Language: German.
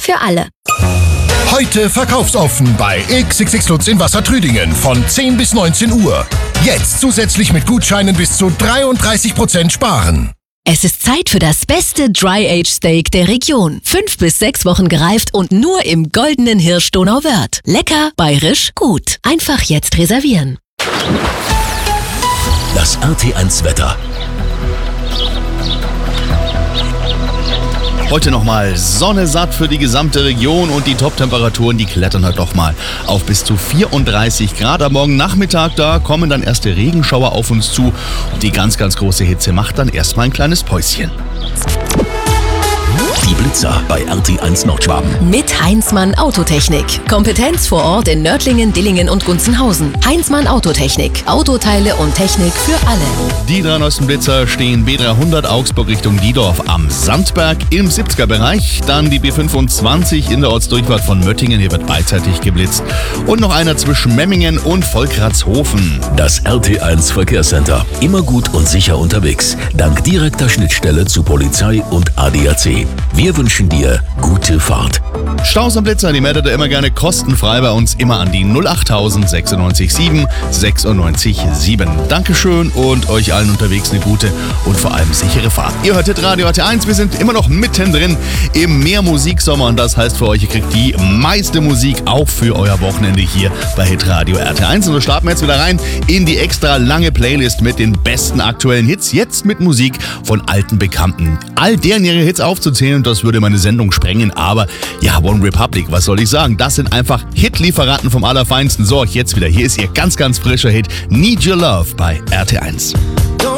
für alle. Heute verkaufsoffen bei XXX Lutz in Wassertrüdingen von 10 bis 19 Uhr. Jetzt zusätzlich mit Gutscheinen bis zu 33% sparen. Es ist Zeit für das beste Dry-Age-Steak der Region. 5 bis 6 Wochen gereift und nur im goldenen Hirsch Donauwörth. Lecker, bayerisch, gut. Einfach jetzt reservieren. Das RT1 Wetter. Heute nochmal Sonne satt für die gesamte Region und die Top-Temperaturen, die klettern heute nochmal auf bis zu 34 Grad. Am Morgen Nachmittag, da kommen dann erste Regenschauer auf uns zu und die ganz, ganz große Hitze macht dann erstmal ein kleines Päuschen. Die Blitzer bei RT1 Nordschwaben. Mit Heinzmann Autotechnik. Kompetenz vor Ort in Nördlingen, Dillingen und Gunzenhausen. Heinzmann Autotechnik. Autoteile und Technik für alle. Die 3 neuesten Blitzer stehen B300 Augsburg Richtung Diedorf am Sandberg im 70er-Bereich. Dann die B25 in der Ortsdurchfahrt von Möttingen. Hier wird beidseitig geblitzt. Und noch einer zwischen Memmingen und Volkratshofen. Das RT1 Verkehrscenter. Immer gut und sicher unterwegs. Dank direkter Schnittstelle zu Polizei und ADAC. Wir wünschen dir gute Fahrt. Staus am Blitzer, die meldet ihr immer gerne kostenfrei bei uns, immer an die 08000 96 7 96 7. Dankeschön und euch allen unterwegs eine gute und vor allem sichere Fahrt. Ihr hört Radio RT1, wir sind immer noch mittendrin im Mehrmusiksommer und das heißt für euch, ihr kriegt die meiste Musik auch für euer Wochenende hier bei Hitradio RT1. Und wir starten jetzt wieder rein in die extra lange Playlist mit den besten aktuellen Hits, jetzt mit Musik von alten Bekannten. All deren ihre Hits aufzuzählen, das würde meine Sendung sprengen, aber ja, One Republic, was soll ich sagen? Das sind einfach Hitlieferanten vom Allerfeinsten. So, jetzt wieder, hier ist ihr ganz, ganz frischer Hit Need Your Love bei RT1.